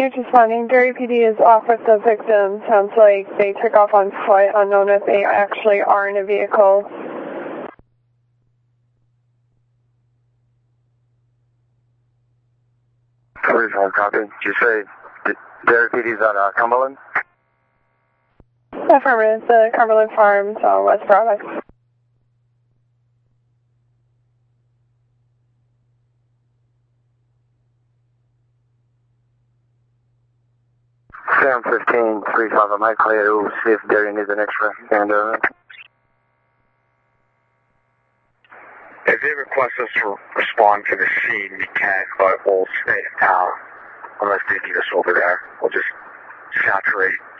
Units responding. Derry PD is off with the victim. Sounds like they took off on foot. Unknown if they actually are in a vehicle. Please, copy. Did you say Derry PD's at Cumberland? Affirmative. The Cumberland Farms, West Braddock. Sam 1535, I might clear to see if Derry needs an extra. And, if they request us to respond to the scene, we can, but we'll stay in town unless they need us over there. We'll just saturate